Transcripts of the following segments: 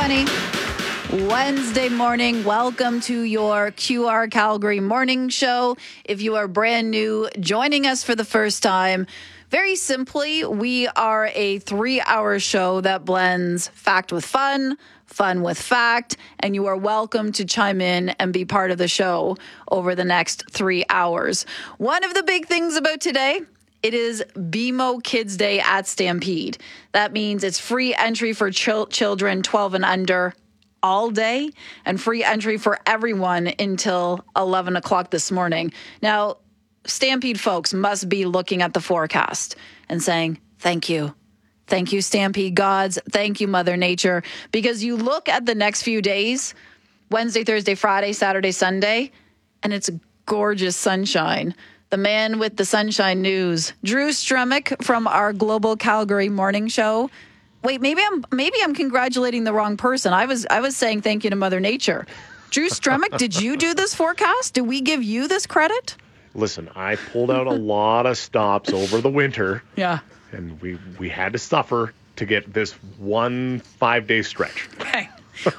6:20. Wednesday morning. Welcome to your QR Calgary morning show. If you are brand new, joining us for the first time, very simply, we are a 3-hour show that blends fact with fun, fun with fact, and you are welcome to chime in and be part of the show over the next 3 hours. One of the big things about today, it is BMO Kids Day at Stampede. That means it's free entry for children 12 and under all day and free entry for everyone until 11 o'clock this morning. Now, Stampede folks must be looking at the forecast and saying, thank you. Thank you, Stampede gods. Thank you, Mother Nature. Because you look at the next few days, Wednesday, Thursday, Friday, Saturday, Sunday, and it's gorgeous sunshine. The man with the sunshine news, Drew Stremick from our Global Calgary morning show. Wait, maybe I'm congratulating the wrong person. I was saying thank you to Mother Nature. Drew Stremick, did you do this forecast? Do we give you this credit? Listen, I pulled out a lot of stops over the winter. Yeah. And we had to suffer to get this one 5-day stretch. Okay.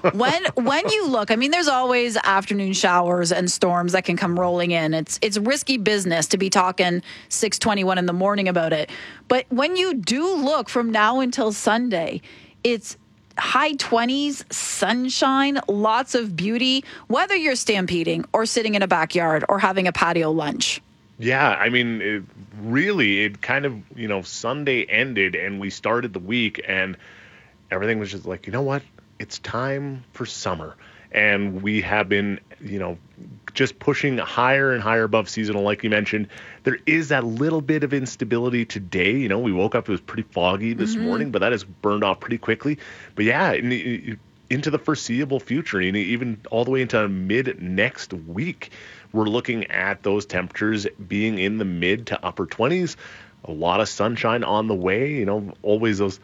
When you look, I mean, there's always afternoon showers and storms that can come rolling in. It's risky business to be talking 6:21 in the morning about it. But when you do look from now until Sunday, it's high 20s, sunshine, lots of beauty, whether you're stampeding or sitting in a backyard or having a patio lunch. Yeah, I mean, it kind of, Sunday ended and we started the week and everything was just like, you know what? It's time for summer. And we have been, just pushing higher and higher above seasonal, like you mentioned. There is that little bit of instability today. We woke up, it was pretty foggy this morning, but that has burned off pretty quickly. But yeah, into the foreseeable future, even all the way into mid next week, we're looking at those temperatures being in the mid to upper 20s. A lot of sunshine on the way, always those,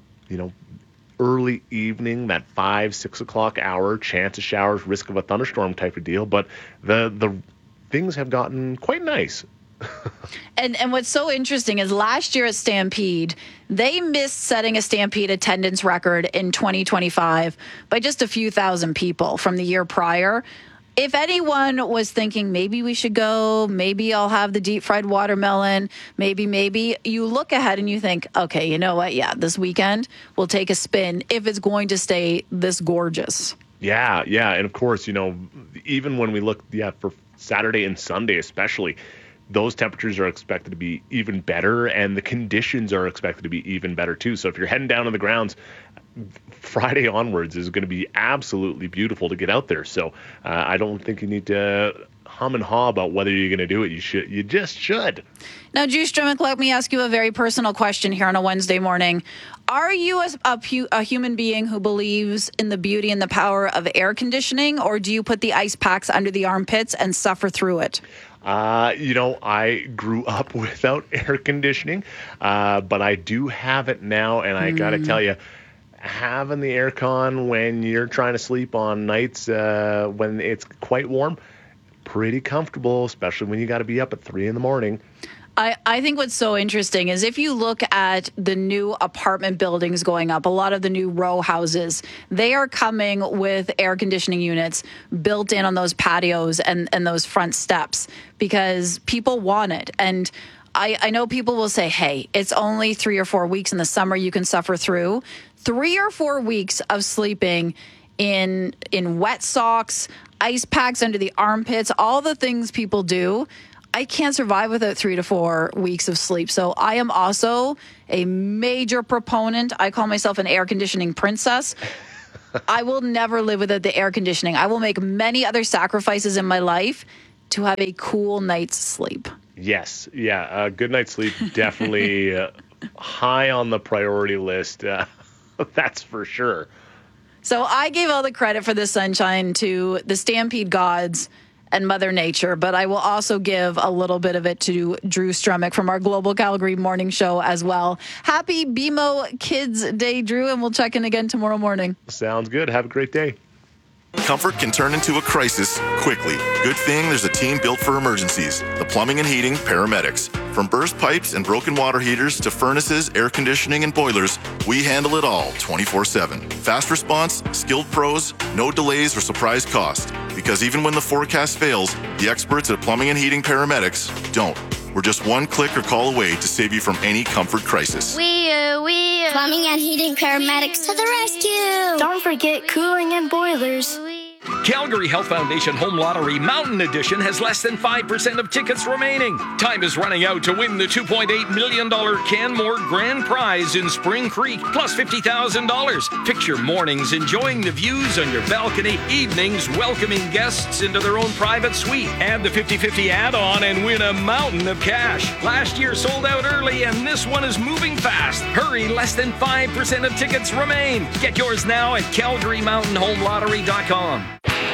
early evening, that 5-6 o'clock hour, chance of showers, risk of a thunderstorm type of deal. But the things have gotten quite nice. And what's so interesting is last year at Stampede, they missed setting a Stampede attendance record in 2025 by just a few thousand people from the year prior. If anyone was thinking maybe we should go, maybe I'll have the deep fried watermelon, maybe, you look ahead and you think, okay, you know what? Yeah, this weekend we'll take a spin if it's going to stay this gorgeous. Yeah. And of course, even when we look, for Saturday and Sunday especially, those temperatures are expected to be even better and the conditions are expected to be even better too. So if you're heading down to the grounds, Friday onwards is going to be absolutely beautiful to get out there. So I don't think you need to hum and haw about whether you're going to do it. You just should. Now, Drew Stremick, let me ask you a very personal question here on a Wednesday morning. Are you a human being who believes in the beauty and the power of air conditioning, or do you put the ice packs under the armpits and suffer through it? I grew up without air conditioning, but I do have it now, and I got to tell you, having the aircon when you're trying to sleep on nights when it's quite warm, pretty comfortable, especially when you got to be up at 3 a.m. I think what's so interesting is if you look at the new apartment buildings going up, a lot of the new row houses, they are coming with air conditioning units built in on those patios and those front steps because people want it. And I know people will say, hey, it's only 3 or 4 weeks in the summer you can suffer through. 3 or 4 weeks of sleeping in wet socks, ice packs under the armpits, all the things people do. I can't survive without 3 to 4 weeks of sleep. So I am also a major proponent. I call myself an air conditioning princess. I will never live without the air conditioning. I will make many other sacrifices in my life to have a cool night's sleep. Yes. Yeah. Good night's sleep. Definitely high on the priority list. That's for sure. So I gave all the credit for the sunshine to the Stampede gods and Mother Nature, but I will also give a little bit of it to Drew Stremick from our Global Calgary morning show as well. Happy BMO Kids Day, Drew, and we'll check in again tomorrow morning. Sounds good. Have a great day. Comfort can turn into a crisis quickly. Good thing there's a team built for emergencies. The Plumbing and Heating Paramedics. From burst pipes and broken water heaters to furnaces, air conditioning, and boilers, we handle it all 24/7. Fast response, skilled pros, no delays or surprise cost. Because even when the forecast fails, the experts at Plumbing and Heating Paramedics don't. We're just one click or call away to save you from any comfort crisis. We Plumbing and Heating Paramedics to the rescue. Don't forget cooling and boilers. Calgary Health Foundation Home Lottery Mountain Edition has less than 5% of tickets remaining. Time is running out to win the $2.8 million Canmore Grand Prize in Spring Creek, plus $50,000. Picture mornings enjoying the views on your balcony, evenings welcoming guests into their own private suite. Add the 50-50 add-on and win a mountain of cash. Last year sold out early, and this one is moving fast. Hurry, less than 5% of tickets remain. Get yours now at CalgaryMountainHomeLottery.com.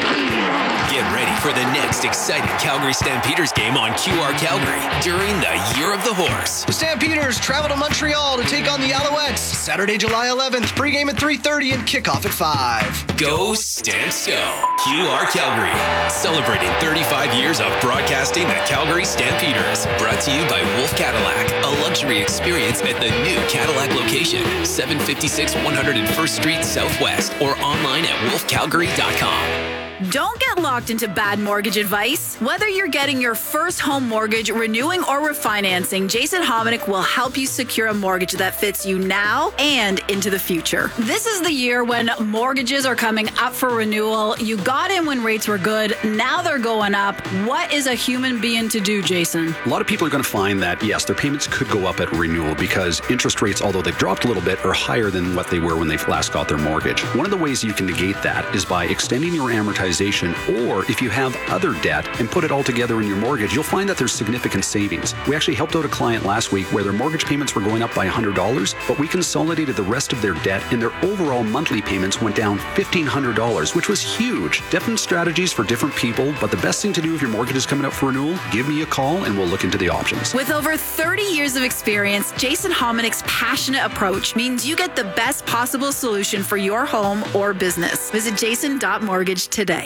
Get ready for the next exciting Calgary Stampeders game on QR Calgary during the Year of the Horse. The Stampeders travel to Montreal to take on the Alouettes. Saturday, July 11th, pregame at 3:30 and kickoff at 5. Go Stamps Go! QR Calgary, celebrating 35 years of broadcasting the Calgary Stampeders. Brought to you by Wolf Cadillac, a luxury experience at the new Cadillac location, 756 101st Street Southwest, or online at wolfcalgary.com. Don't get locked into bad mortgage advice. Whether you're getting your first home mortgage, renewing, or refinancing, Jason Hominick will help you secure a mortgage that fits you now and into the future. This is the year when mortgages are coming up for renewal. You got in when rates were good. Now they're going up. What is a human being to do, Jason? A lot of people are going to find that, yes, their payments could go up at renewal because interest rates, although they've dropped a little bit, are higher than what they were when they last got their mortgage. One of the ways you can negate that is by extending your amortization, or if you have other debt and put it all together in your mortgage, you'll find that there's significant savings. We actually helped out a client last week where their mortgage payments were going up by $100, but we consolidated the rest of their debt and their overall monthly payments went down $1,500, which was huge. Different strategies for different people, but the best thing to do if your mortgage is coming up for renewal, give me a call and we'll look into the options. With over 30 years of experience, Jason Hominick's passionate approach means you get the best possible solution for your home or business. Visit jason.mortgage today.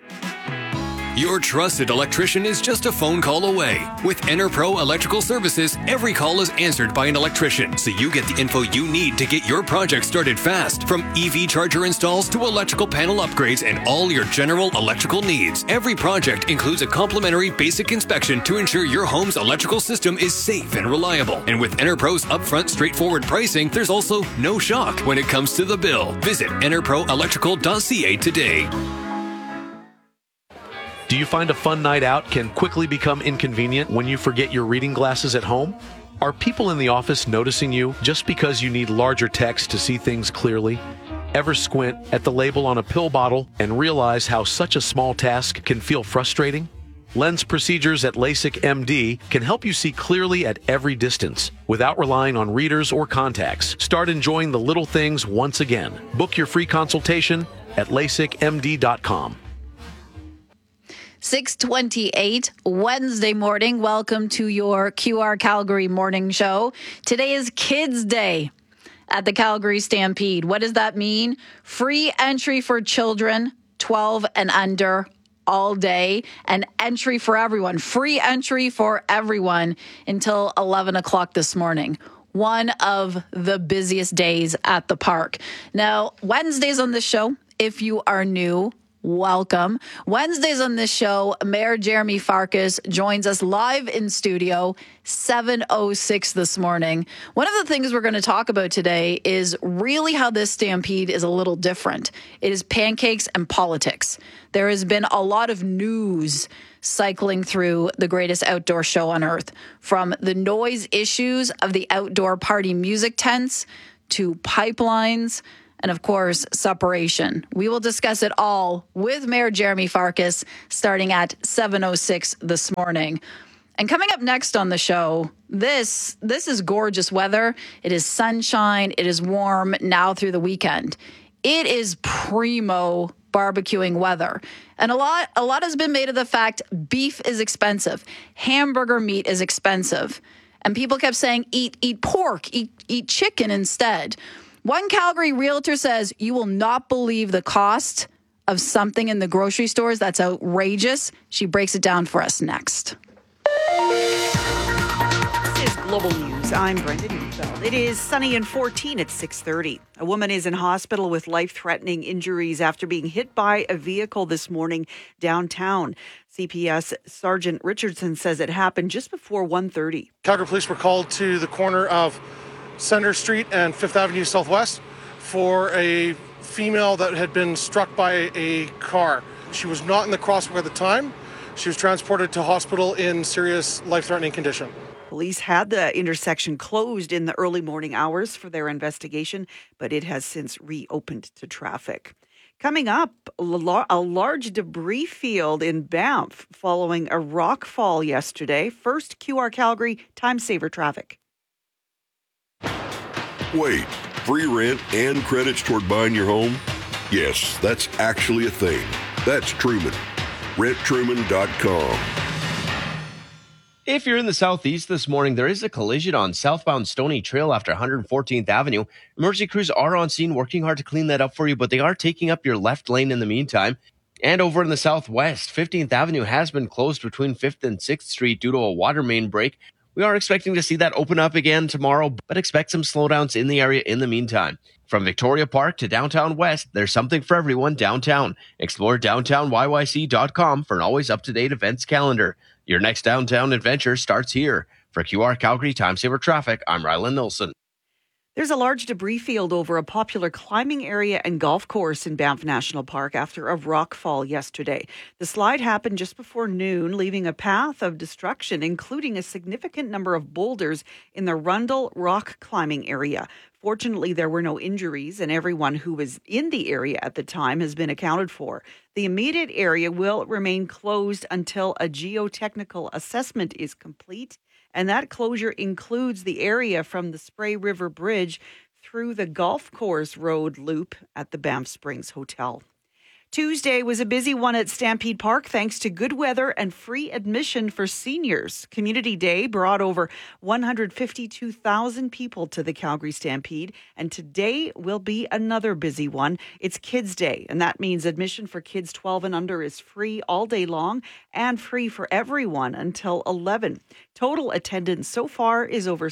Your trusted electrician is just a phone call away. With EnerPro Electrical Services, every call is answered by an electrician, so you get the info you need to get your project started fast. From EV charger installs to electrical panel upgrades and all your general electrical needs. Every project includes a complimentary basic inspection to ensure your home's electrical system is safe and reliable. And with EnerPro's upfront straightforward pricing, there's also no shock when it comes to the bill. Visit enerproelectrical.ca today. Do you find a fun night out can quickly become inconvenient when you forget your reading glasses at home? Are people in the office noticing you just because you need larger text to see things clearly? Ever squint at the label on a pill bottle and realize how such a small task can feel frustrating? Lens procedures at LASIK MD can help you see clearly at every distance without relying on readers or contacts. Start enjoying the little things once again. Book your free consultation at LASIKMD.com. 6:28 Wednesday morning. Welcome to your QR Calgary morning show. Today is Kids Day at the Calgary Stampede. What does that mean? Free entry for children 12 and under all day, and entry for everyone. Free entry for everyone until 11 o'clock this morning. One of the busiest days at the park. Now, Wednesdays on this show, if you are new, welcome. Wednesdays on this show, Mayor Jeremy Farkas joins us live in studio, 7:06 this morning. One of the things we're going to talk about today is really how this stampede is a little different. It is pancakes and politics. There has been a lot of news cycling through the greatest outdoor show on earth, from the noise issues of the outdoor party music tents to pipelines, and of course, separation. We will discuss it all with Mayor Jeremy Farkas starting at 7:06 this morning. And coming up next on the show, this is gorgeous weather. It is sunshine. It is warm now through the weekend. It is primo barbecuing weather. And a lot has been made of the fact beef is expensive. Hamburger meat is expensive. And people kept saying, eat pork, eat chicken instead. One Calgary realtor says you will not believe the cost of something in the grocery stores that's outrageous. She breaks it down for us next. This is Global News. I'm Brenda Neufeld. It is sunny and 14 at 6:30. A woman is in hospital with life-threatening injuries after being hit by a vehicle this morning downtown. CPS Sergeant Richardson says it happened just before 1:30. Calgary Police were called to the corner of Center Street and 5th Avenue Southwest for a female that had been struck by a car. She was not in the crosswalk at the time. She was transported to hospital in serious life-threatening condition. Police had the intersection closed in the early morning hours for their investigation, but it has since reopened to traffic. Coming up, a large debris field in Banff following a rock fall yesterday. First, QR Calgary Time Saver traffic. Wait, free rent and credits toward buying your home? Yes, that's actually a thing. That's Truman. RentTruman.com. If you're in the southeast this morning, there is a collision on southbound Stony Trail after 114th Avenue. Emergency crews are on scene working hard to clean that up for you, but they are taking up your left lane in the meantime. And over in the southwest, 15th Avenue has been closed between 5th and 6th Street due to a water main break. We are expecting to see that open up again tomorrow, but expect some slowdowns in the area in the meantime. From Victoria Park to Downtown West, there's something for everyone downtown. Explore downtownyyc.com for an always up-to-date events calendar. Your next downtown adventure starts here. For QR Calgary Time Saver Traffic, I'm Rylan Nilsson. There's a large debris field over a popular climbing area and golf course in Banff National Park after a rock fall yesterday. The slide happened just before noon, leaving a path of destruction, including a significant number of boulders in the Rundle rock climbing area. Fortunately, there were no injuries, and everyone who was in the area at the time has been accounted for. The immediate area will remain closed until a geotechnical assessment is complete, and that closure includes the area from the Spray River Bridge through the Golf Course Road loop at the Banff Springs Hotel. Tuesday was a busy one at Stampede Park thanks to good weather and free admission for seniors. Community Day brought over 152,000 people to the Calgary Stampede, and today will be another busy one. It's Kids Day, and that means admission for kids 12 and under is free all day long and free for everyone until 11. Total attendance so far is over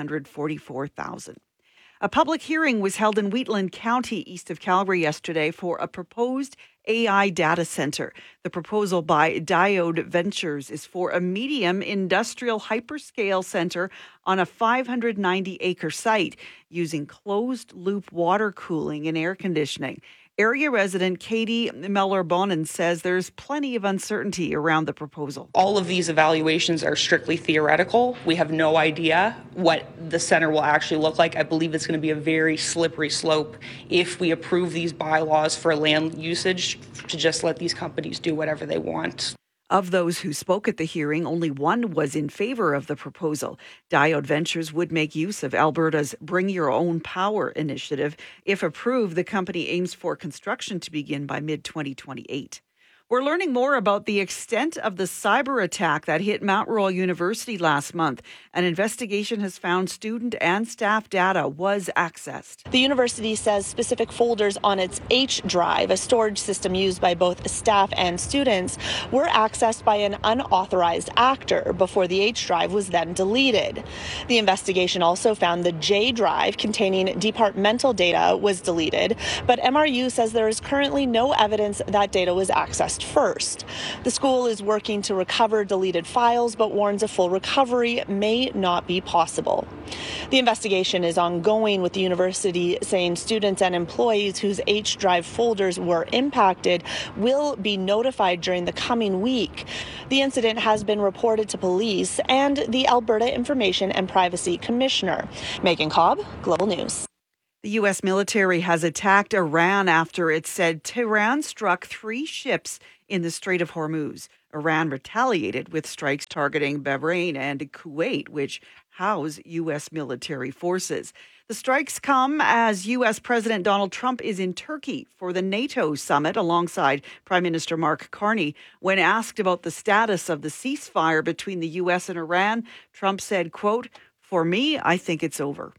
744,000. A public hearing was held in Wheatland County, east of Calgary yesterday for a proposed AI data center. The proposal by Diode Ventures is for a medium industrial hyperscale center on a 590-acre site using closed-loop water cooling and air conditioning. Area resident Katie Meller-Bonin says there's plenty of uncertainty around the proposal. All of these evaluations are strictly theoretical. We have no idea what the center will actually look like. I believe it's going to be a very slippery slope if we approve these bylaws for land usage to just let these companies do whatever they want. Of those who spoke at the hearing, only one was in favor of the proposal. Diode Ventures would make use of Alberta's Bring Your Own Power initiative. If approved, the company aims for construction to begin by mid-2028. We're learning more about the extent of the cyber attack that hit Mount Royal University last month. An investigation has found student and staff data was accessed. The university says specific folders on its H drive, a storage system used by both staff and students, were accessed by an unauthorized actor before the H drive was then deleted. The investigation also found the J drive containing departmental data was deleted, but MRU says there is currently no evidence that data was accessed first. The school is working to recover deleted files, but warns a full recovery may not be possible. The investigation is ongoing, with the university saying students and employees whose H drive folders were impacted will be notified during the coming week. The incident has been reported to police and the Alberta Information and Privacy Commissioner. Megan Cobb, Global News. The U.S. military has attacked Iran after it said Tehran struck 3 ships in the Strait of Hormuz. Iran retaliated with strikes targeting Bahrain and Kuwait, which house U.S. military forces. The strikes come as U.S. President Donald Trump is in Turkey for the NATO summit alongside Prime Minister Mark Carney. When asked about the status of the ceasefire between the U.S. and Iran, Trump said, quote, "For me, I think it's over."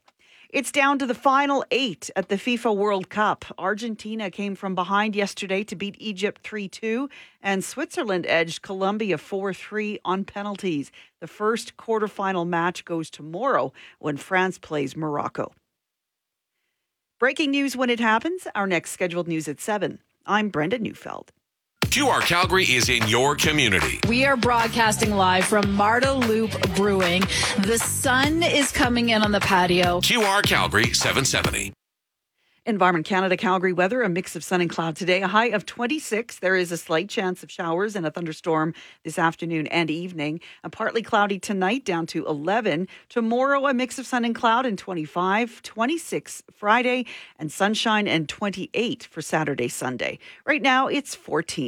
It's down to the final 8 at the FIFA World Cup. Argentina came from behind yesterday to beat Egypt 3-2, and Switzerland edged Colombia 4-3 on penalties. The first quarterfinal match goes tomorrow when France plays Morocco. Breaking news when it happens. Our next scheduled news at 7. I'm Brenda Neufeld. QR Calgary is in your community. We are broadcasting live from Marda Loop Brewing. The sun is coming in on the patio. QR Calgary 770. Environment Canada Calgary weather, a mix of sun and cloud today, a high of 26. There is a slight chance of showers and a thunderstorm this afternoon and evening. A partly cloudy tonight, down to 11. Tomorrow, a mix of sun and cloud and 25, 26 Friday, and sunshine and 28 for Saturday, Sunday. Right now, it's 14.